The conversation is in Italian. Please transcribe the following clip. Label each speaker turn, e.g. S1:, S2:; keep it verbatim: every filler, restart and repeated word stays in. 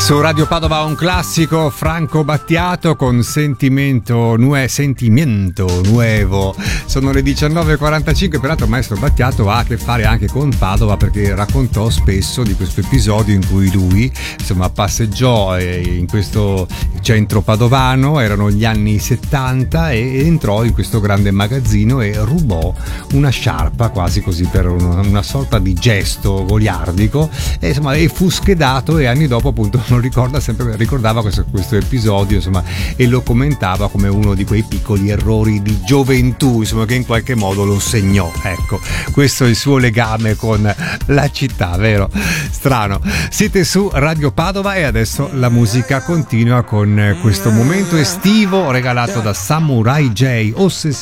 S1: Su Radio Padova un classico, Franco Battiato con Sentimento, nue, Sentimento Nuevo. Sono le diciannove e quarantacinque, peraltro il maestro Battiato ha a che fare anche con Padova, perché raccontò spesso di questo episodio in cui lui insomma passeggiò in questo centro padovano, erano gli anni settanta, e entrò in questo grande magazzino e rubò una sciarpa, quasi così per una, una sorta di gesto goliardico, e insomma e fu schedato, e anni dopo appunto non ricorda sempre ricordava questo, questo episodio, insomma, e lo commentava come uno di quei piccoli errori di gioventù, insomma, che in qualche modo lo segnò. Ecco, questo è il suo legame con la città, vero? Strano. Siete su Radio Padova e adesso la musica continua con questo momento estivo regalato da Samurai J, Ossessione.